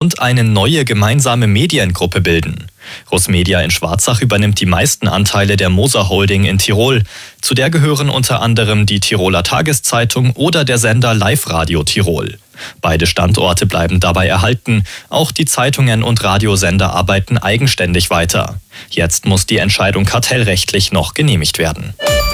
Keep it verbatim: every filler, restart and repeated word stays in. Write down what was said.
und eine neue gemeinsame Mediengruppe bilden. Rusmedia in Schwarzach übernimmt die meisten Anteile der Moser Holding in Tirol. Zu der gehören unter anderem die Tiroler Tageszeitung oder der Sender Live Radio Tirol. Beide Standorte bleiben dabei erhalten. Auch die Zeitungen und Radiosender arbeiten eigenständig weiter. Jetzt muss die Entscheidung kartellrechtlich noch genehmigt werden.